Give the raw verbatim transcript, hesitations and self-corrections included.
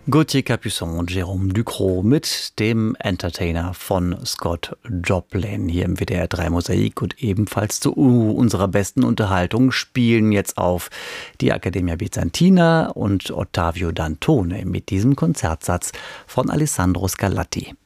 Gauthier Capuçon und Jérôme Ducrot mit dem Entertainer von Scott Joplin hier im W D R drei Mosaik. Und ebenfalls zu unserer besten Unterhaltung spielen jetzt auf die Accademia Bizantina und Ottavio Dantone mit diesem Konzertsatz von Alessandro Scarlatti.